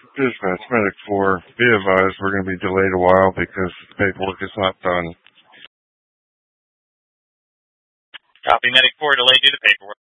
Dispatch Medic 4, be advised we're going to be delayed a while because the paperwork is not done. Copy, Medic 4, delayed due to paperwork.